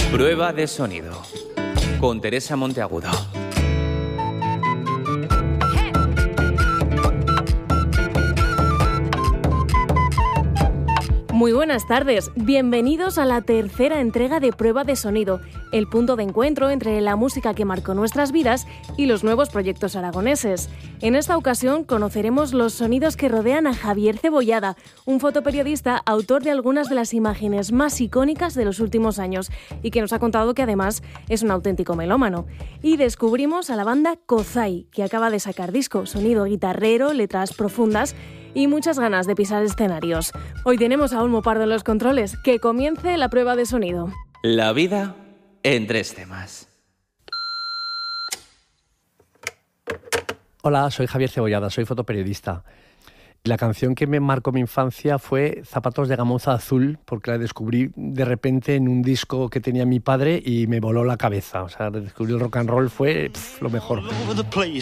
Prueba de sonido con Teresa Monteagudo. Muy buenas tardes, bienvenidos a la tercera entrega de Prueba de Sonido, el punto de encuentro entre la música que marcó nuestras vidas y los nuevos proyectos aragoneses. En esta ocasión conoceremos los sonidos que rodean a Javier Cebollada, un fotoperiodista autor de algunas de las imágenes más icónicas de los últimos años y que nos ha contado que además es un auténtico melómano. Y descubrimos a la banda Kozai, que acaba de sacar disco, sonido guitarrero, letras profundas y muchas ganas de pisar escenarios. Hoy tenemos a Olmo Pardo en los controles. Que comience la prueba de sonido. La vida en 3 temas. Hola, soy Javier Cebollada, soy fotoperiodista. La canción que me marcó mi infancia fue Zapatos de gamuza azul, porque la descubrí de repente en un disco que tenía mi padre y me voló la cabeza. O sea, descubrir el rock and roll fue lo mejor.